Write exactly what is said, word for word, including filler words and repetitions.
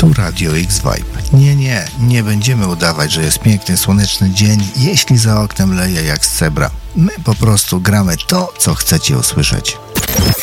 Tu Radio X-Vibe. Nie, nie, nie będziemy udawać, że jest piękny, słoneczny dzień, jeśli za oknem leje jak z cebra. My po prostu gramy to, co chcecie usłyszeć.